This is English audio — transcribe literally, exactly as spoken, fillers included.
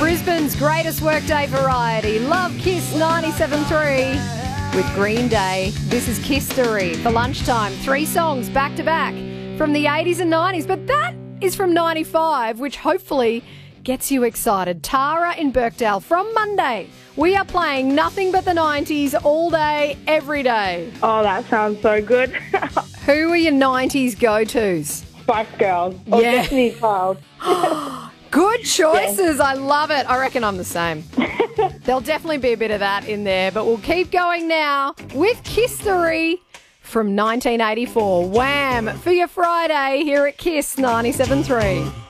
Brisbane's greatest workday variety. Love Kiss ninety-seven point three with Green Day. This is Kisstory for lunchtime. Three songs back to back from the eighties and nineties, but that is from ninety-five, which hopefully gets you excited. Tara in Birkdale from Monday. We are playing nothing but the nineties all day, every day. Oh, that sounds so good. Who are your nineties go-tos? Spice Girls. Or Yeah. Destiny's Child. Good choices. I love it. I reckon I'm the same. There'll definitely be a bit of that in there, but we'll keep going now with Kisstory from nineteen eighty-four. Wham! For your Friday here at Kiss ninety-seven point three.